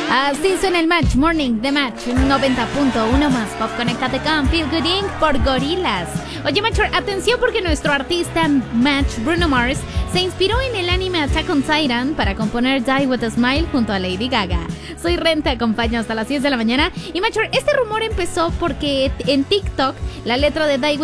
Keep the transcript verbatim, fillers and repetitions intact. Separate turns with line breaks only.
Así suena el Match Morning de Match noventa punto uno más pop. Conéctate con Feel Good incorporated por Gorillaz. Oye, Match, atención porque nuestro artista Match, Bruno Mars, se inspiró en el anime Attack on Titan para componer Die With a Smile junto a Lady Gaga. Soy Ren, te acompaño hasta las diez de la mañana. Y Match, este rumor empezó porque en TikTok la letra de Die With